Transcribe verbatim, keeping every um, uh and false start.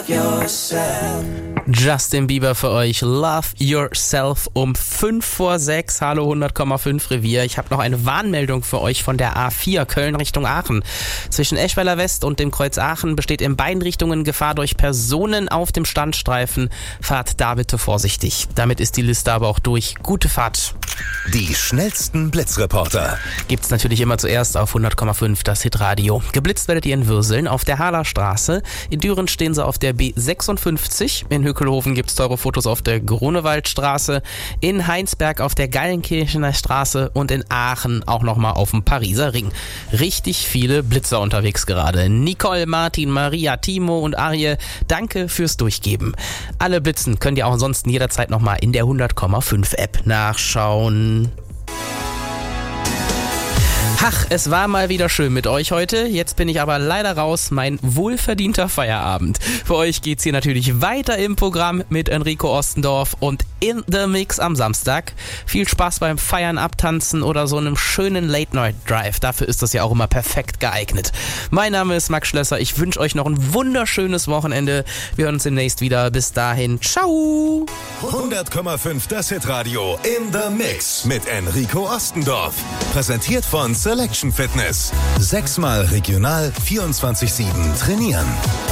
yourself. Justin Bieber für euch, Love Yourself um fünf vor sechs. Hallo hundert Komma fünf Revier. Ich habe noch eine Warnmeldung für euch von der A vier Köln Richtung Aachen. Zwischen Eschweiler West und dem Kreuz Aachen besteht in beiden Richtungen Gefahr durch Personen auf dem Standstreifen. Fahrt da bitte vorsichtig. Damit ist die Liste aber auch durch. Gute Fahrt. Die schnellsten Blitzreporter Gibt's natürlich immer zuerst auf hundert Komma fünf das Hitradio. Geblitzt werdet ihr in Würseln auf der Halerstraße. In Düren stehen sie auf der B sechsundfünfzig. In Hückelhofen gibt's teure Fotos auf der Grunewaldstraße. In Heinsberg auf der Gallenkirchener Straße und in Aachen auch nochmal auf dem Pariser Ring. Richtig viele Blitzer unterwegs gerade. Nicole, Martin, Maria, Timo und Arje, danke fürs Durchgeben. Alle Blitzen könnt ihr auch ansonsten jederzeit nochmal in der hundert Komma fünf App nachschauen. Ach, es war mal wieder schön mit euch heute. Jetzt bin ich aber leider raus. Mein wohlverdienter Feierabend. Für euch geht's hier natürlich weiter im Programm mit Enrico Ostendorf und In The Mix am Samstag. Viel Spaß beim Feiern, Abtanzen oder so einem schönen Late-Night-Drive. Dafür ist das ja auch immer perfekt geeignet. Mein Name ist Max Schlösser. Ich wünsche euch noch ein wunderschönes Wochenende. Wir hören uns demnächst wieder. Bis dahin. Ciao! hundert Komma fünf das Hitradio In The Mix mit Enrico Ostendorf. Präsentiert von Selection Fitness. Sechsmal regional vierundzwanzig sieben trainieren.